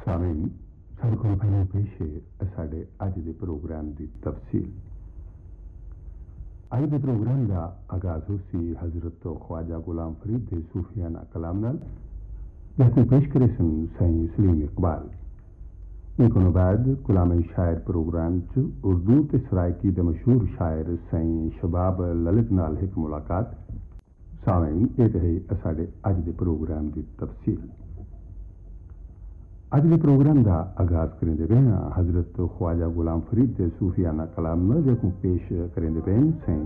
सामीन सारे को पहले पेश है साढ़े आज दे प्रोग्राम दी तफसील। आज दे प्रोग्राम दा आगाज होसी हजरत ख्वाजा गुलाम फरीद दे सूफियाना कलाम नाल जैसे पेश करे सन सही सलीम इकबाल। इनको बाद गुलाम शायर प्रोग्राम च उर्दू ते सराइकी दे मशहूर शायर सही शबाब ललित नाल एक मुलाकात। सामीन ये है साढ़े आज दे प्रोग्राम दी तफसील। आज के प्रोग्राम का आगाज करेंगे पे हजरत ख्वाजा गुलाम फरीद के सूफियाना कलाम न जो पेश करेंगे पे सही